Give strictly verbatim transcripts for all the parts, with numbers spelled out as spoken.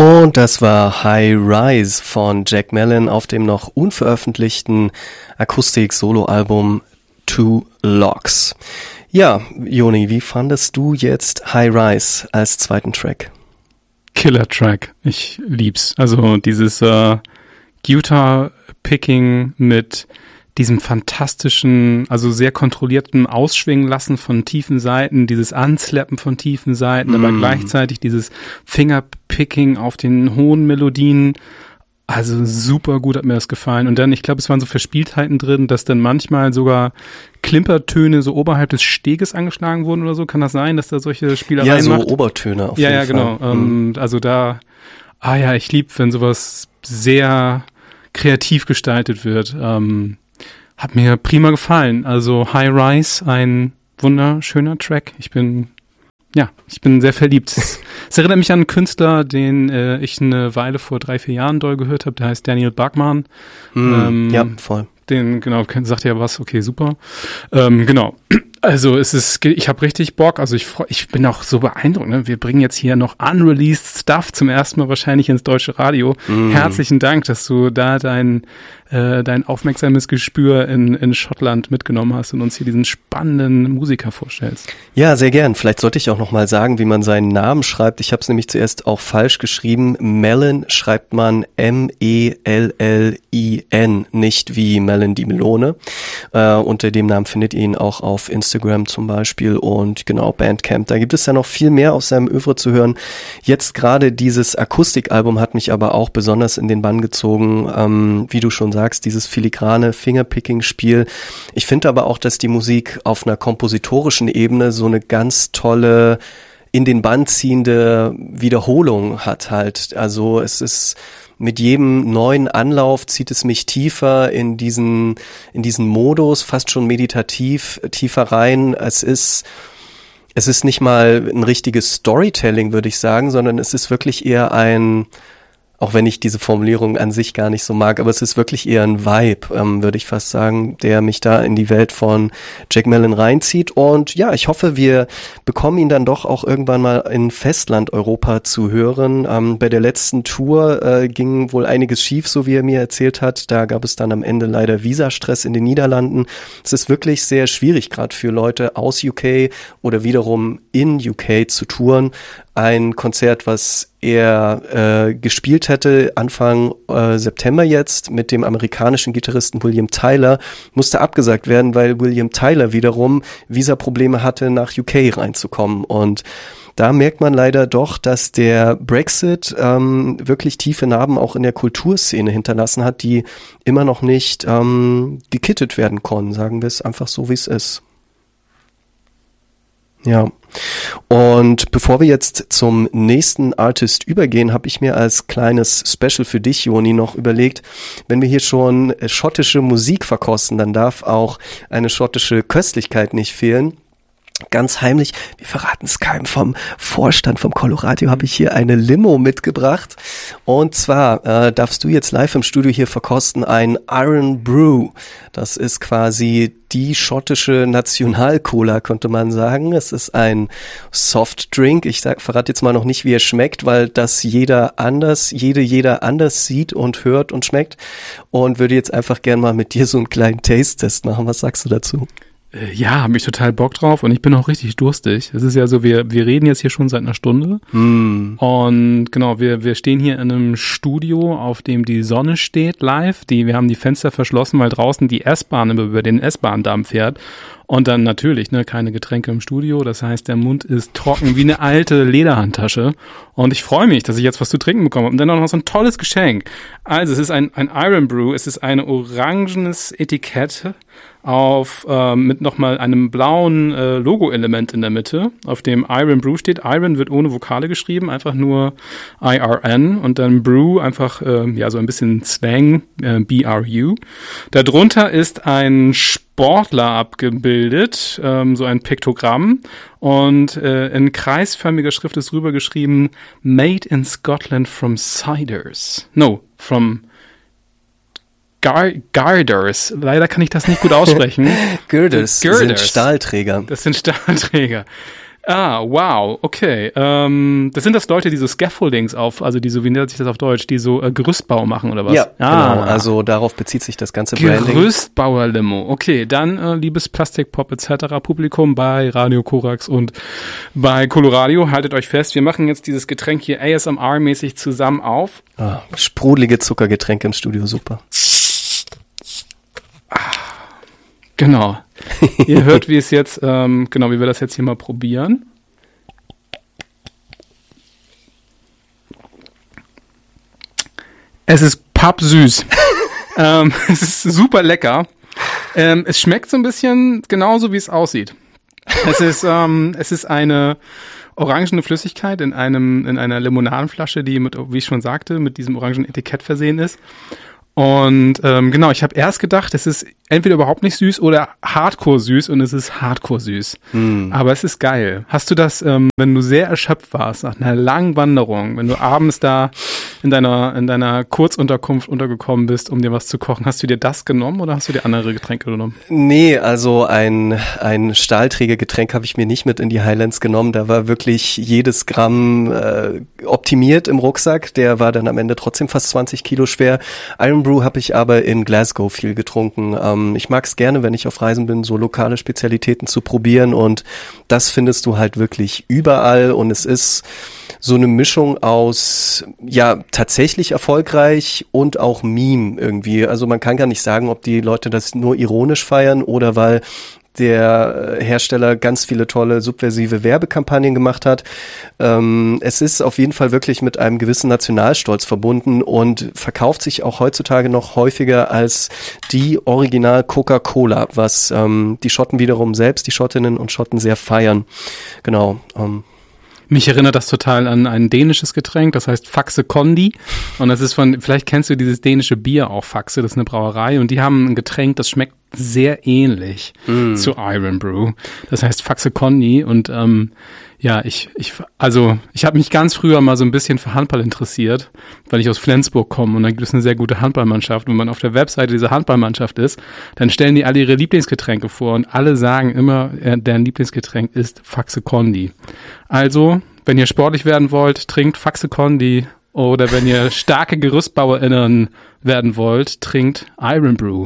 Und das war High Rise von Jack Mellon auf dem noch unveröffentlichten Akustik-Solo-Album Two Locks. Ja, Joni, wie fandest du jetzt High Rise als zweiten Track? Killer-Track, ich lieb's. Also dieses äh, Guitar-Picking mit diesem fantastischen, also sehr kontrollierten Ausschwingen lassen von tiefen Seiten, dieses Anslappen von tiefen Seiten, mm. aber gleichzeitig dieses Fingerpicking auf den hohen Melodien. Also super gut hat mir das gefallen. Und dann, ich glaube, es waren so Verspieltheiten drin, dass dann manchmal sogar Klimpertöne so oberhalb des Steges angeschlagen wurden oder so. Kann das sein, dass da solche Spielereien macht? Ja, so macht? Obertöne auf ja, jeden ja, Fall. Ja, genau. Mhm. Ähm, also da, ah ja, ich lieb, wenn sowas sehr kreativ gestaltet wird. Ähm, Hat mir prima gefallen. Also High Rise, ein wunderschöner Track. Ich bin, ja, ich bin sehr verliebt. Es erinnert mich an einen Künstler, den äh, ich eine Weile vor drei, vier Jahren doll gehört habe. Der heißt Daniel Bachmann. Mm, ähm, ja, voll. Den, genau, sagt ja was, okay, super. Ähm, genau. Also es ist, ich habe richtig Bock, also ich freu, ich bin auch so beeindruckt, ne? Wir bringen jetzt hier noch unreleased Stuff zum ersten Mal wahrscheinlich ins deutsche Radio. Mm. Herzlichen Dank, dass du da dein äh, dein aufmerksames Gespür in in Schottland mitgenommen hast und uns hier diesen spannenden Musiker vorstellst. Ja, sehr gern. Vielleicht sollte ich auch noch mal sagen, wie man seinen Namen schreibt. Ich habe es nämlich zuerst auch falsch geschrieben. Mellon schreibt man M E L L I N, nicht wie Mellon die Melone. Äh, unter dem Namen findet ihr ihn auch auf Instagram. Instagram zum Beispiel und genau Bandcamp. Da gibt es ja noch viel mehr aus seinem Oeuvre zu hören. Jetzt gerade dieses Akustikalbum hat mich aber auch besonders in den Bann gezogen. Ähm, wie du schon sagst, dieses filigrane Fingerpicking-Spiel. Ich finde aber auch, dass die Musik auf einer kompositorischen Ebene so eine ganz tolle, in den Bann ziehende Wiederholung hat halt. Also es ist mit jedem neuen Anlauf zieht es mich tiefer in diesen, in diesen Modus, fast schon meditativ, tiefer rein. Es ist, es ist nicht mal ein richtiges Storytelling, würde ich sagen, sondern es ist wirklich eher ein, auch wenn ich diese Formulierung an sich gar nicht so mag, aber es ist wirklich eher ein Vibe, ähm, würde ich fast sagen, der mich da in die Welt von Jack Mellon reinzieht. Und ja, ich hoffe, wir bekommen ihn dann doch auch irgendwann mal in Festland-Europa zu hören. Ähm, bei der letzten Tour äh, ging wohl einiges schief, so wie er mir erzählt hat. Da gab es dann am Ende leider Visastress in den Niederlanden. Es ist wirklich sehr schwierig, gerade für Leute aus U K oder wiederum in U K zu touren. Ein Konzert, was er äh, gespielt hätte Anfang äh, September jetzt mit dem amerikanischen Gitarristen William Tyler, musste abgesagt werden, weil William Tyler wiederum Visaprobleme hatte, nach U K reinzukommen. Und da merkt man leider doch, dass der Brexit ähm, wirklich tiefe Narben auch in der Kulturszene hinterlassen hat, die immer noch nicht ähm, gekittet werden konnten, sagen wir es einfach so, wie es ist. Ja, und bevor wir jetzt zum nächsten Artist übergehen, habe ich mir als kleines Special für dich, Joni, noch überlegt, wenn wir hier schon schottische Musik verkosten, dann darf auch eine schottische Köstlichkeit nicht fehlen. Ganz heimlich, wir verraten es keinem, vom Vorstand vom Coloradio habe ich hier eine Limo mitgebracht. Und zwar äh, darfst du jetzt live im Studio hier verkosten ein Iron Brew. Das ist quasi die schottische National-Cola, könnte man sagen. Es ist ein Softdrink. Ich sag, verrate jetzt mal noch nicht, wie er schmeckt, weil das jeder anders, jede, jeder anders sieht und hört und schmeckt. Und würde jetzt einfach gern mal mit dir so einen kleinen Taste-Test machen. Was sagst du dazu? Ja, habe ich total Bock drauf und ich bin auch richtig durstig. Es ist ja so, wir wir reden jetzt hier schon seit einer Stunde mm. und genau, wir wir stehen hier in einem Studio, auf dem die Sonne steht live. Die wir haben die Fenster verschlossen, weil draußen die S-Bahn über den S-Bahn-Damm fährt. Und dann natürlich, ne, keine Getränke im Studio. Das heißt, der Mund ist trocken wie eine alte Lederhandtasche. Und ich freue mich, dass ich jetzt was zu trinken bekomme. Und dann auch noch so ein tolles Geschenk. Also es ist ein ein Iron Brew. Es ist ein orangenes Etikett auf äh, mit nochmal einem blauen äh, Logo-Element in der Mitte, auf dem Iron Brew steht. Iron wird ohne Vokale geschrieben, einfach nur I R N und dann Brew einfach äh, ja so ein bisschen Slang, äh, B R U. Darunter ist ein Sportler abgebildet, ähm, so ein Piktogramm und äh, in kreisförmiger Schrift ist rübergeschrieben Made in Scotland from ciders. No, from Gar- Garders. Leider kann ich das nicht gut aussprechen. Girders, Girders sind Stahlträger. Das sind Stahlträger. Ah, wow, okay. Ähm, das sind das Leute, die so Scaffoldings auf, also die so, wie nennt sich das auf Deutsch, die so äh, Gerüstbau machen oder was? Ja, ah. genau. Also darauf bezieht sich das ganze Branding. Gerüstbauer-Limo. Okay, dann äh, liebes Plastikpop et cetera Publikum bei Radio Korax und bei Coloradio, haltet euch fest, wir machen jetzt dieses Getränk hier A S M R-mäßig zusammen auf. Ah, sprudelige Zuckergetränke im Studio, super. Genau. Ihr hört, wie es jetzt, ähm, genau, wie wir das jetzt hier mal probieren. Es ist pappsüß. ähm, es ist super lecker. Ähm, es schmeckt so ein bisschen genauso, wie es aussieht. Es ist, ähm, es ist eine orangene Flüssigkeit in einem, in einer Limonadenflasche, die mit, wie ich schon sagte, mit diesem orangen Etikett versehen ist. Und ähm, genau, ich habe erst gedacht, es ist entweder überhaupt nicht süß oder hardcore süß und es ist hardcore süß. Mm. Aber es ist geil. Hast du das, ähm, wenn du sehr erschöpft warst, nach einer langen Wanderung, wenn du abends da in deiner in deiner Kurzunterkunft untergekommen bist, um dir was zu kochen, hast du dir das genommen oder hast du dir andere Getränke genommen? Nee, also ein ein Stahlträgergetränk habe ich mir nicht mit in die Highlands genommen. Da war wirklich jedes Gramm äh, optimiert im Rucksack. Der war dann am Ende trotzdem fast zwanzig Kilo schwer. Iron Brew habe ich aber in Glasgow viel getrunken. Ähm, ich mag es gerne, wenn ich auf Reisen bin, so lokale Spezialitäten zu probieren und das findest du halt wirklich überall und es ist so eine Mischung aus, ja, tatsächlich erfolgreich und auch Meme irgendwie. Also man kann gar nicht sagen, ob die Leute das nur ironisch feiern oder weil der Hersteller ganz viele tolle subversive Werbekampagnen gemacht hat. Ähm, es ist auf jeden Fall wirklich mit einem gewissen Nationalstolz verbunden und verkauft sich auch heutzutage noch häufiger als die Original Coca-Cola, was ähm, die Schotten wiederum selbst, die Schottinnen und Schotten sehr feiern. Genau. Ähm. Mich erinnert das total an ein dänisches Getränk, das heißt Faxe Kondi und das ist von, vielleicht kennst du dieses dänische Bier auch, Faxe, das ist eine Brauerei und die haben ein Getränk, das schmeckt sehr ähnlich mm. zu Iron Brew. Das heißt Faxe Kondi und ähm, ja, ich, ich, also ich habe mich ganz früher mal so ein bisschen für Handball interessiert, weil ich aus Flensburg komme und da gibt es eine sehr gute Handballmannschaft. Und wenn man auf der Webseite dieser Handballmannschaft ist, dann stellen die alle ihre Lieblingsgetränke vor und alle sagen immer, äh, deren Lieblingsgetränk ist Faxe Kondi. Also, wenn ihr sportlich werden wollt, trinkt Faxe Kondi oder wenn ihr starke GerüstbauerInnen werden wollt, trinkt Iron Brew.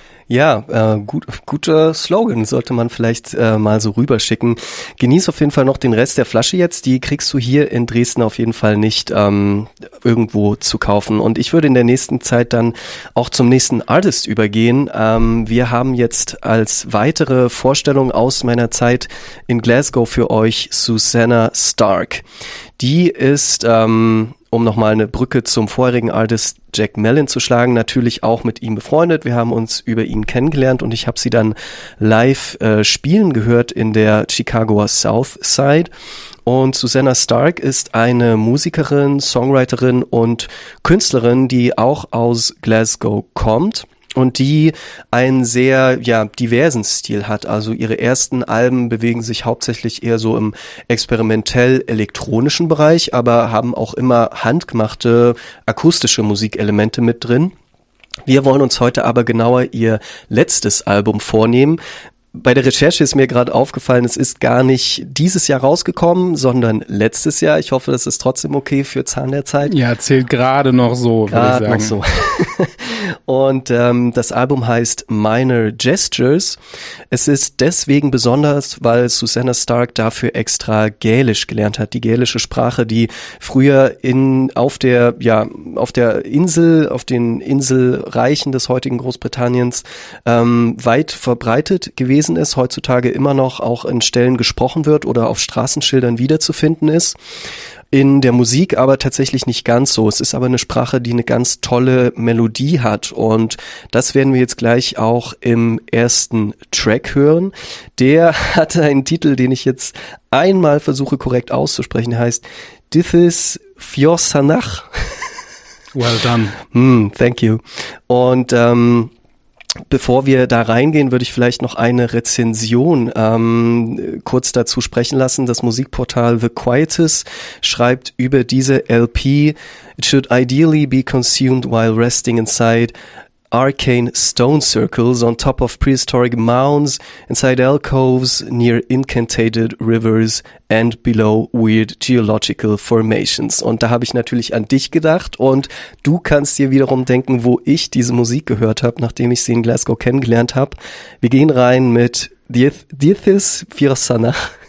Ja, äh, gut, guter Slogan, sollte man vielleicht äh, mal so rüberschicken. Genieß auf jeden Fall noch den Rest der Flasche jetzt, die kriegst du hier in Dresden auf jeden Fall nicht ähm, irgendwo zu kaufen. Und ich würde in der nächsten Zeit dann auch zum nächsten Artist übergehen. Ähm, wir haben jetzt als weitere Vorstellung aus meiner Zeit in Glasgow für euch Susanna Stark. Die ist, ähm, um nochmal eine Brücke zum vorherigen Artist Jack Mellon zu schlagen, natürlich auch mit ihm befreundet. Wir haben uns über ihn kennengelernt und ich habe sie dann live äh, spielen gehört in der Chicagoer South Side. Und Susanna Stark ist eine Musikerin, Songwriterin und Künstlerin, die auch aus Glasgow kommt. Und die einen sehr, ja, diversen Stil hat. Also ihre ersten Alben bewegen sich hauptsächlich eher so im experimentell-elektronischen Bereich, aber haben auch immer handgemachte akustische Musikelemente mit drin. Wir wollen uns heute aber genauer ihr letztes Album vornehmen. Bei der Recherche ist mir gerade aufgefallen, es ist gar nicht dieses Jahr rausgekommen, sondern letztes Jahr. Ich hoffe, das ist trotzdem okay für Zahn der Zeit. Ja, zählt gerade noch so, würde ich sagen. Noch so. Und ähm, das Album heißt Minor Gestures. Es ist deswegen besonders, weil Susanna Stark dafür extra Gälisch gelernt hat. Die gälische Sprache, die früher in auf der ja auf der Insel, auf den Inselreichen des heutigen Großbritanniens ähm, weit verbreitet gewesen ist, heutzutage immer noch auch in Stellen gesprochen wird oder auf Straßenschildern wiederzufinden ist. In der Musik aber tatsächlich nicht ganz so. Es ist aber eine Sprache, die eine ganz tolle Melodie hat und das werden wir jetzt gleich auch im ersten Track hören. Der hatte einen Titel, den ich jetzt einmal versuche korrekt auszusprechen. Der heißt Dithis Fiosanach. Well done. Mm, thank you. Und ähm, bevor wir da reingehen, würde ich vielleicht noch eine Rezension ähm, kurz dazu sprechen lassen. Das Musikportal The Quietus schreibt über diese L P: It should ideally be consumed while resting inside arcane stone circles on top of prehistoric mounds, inside alcoves near incantated rivers and below weird geological formations. Und da habe ich natürlich an dich gedacht und du kannst dir wiederum denken, wo ich diese Musik gehört habe, nachdem ich sie in Glasgow kennengelernt habe. Wir gehen rein mit Dieth- Diethys Firsana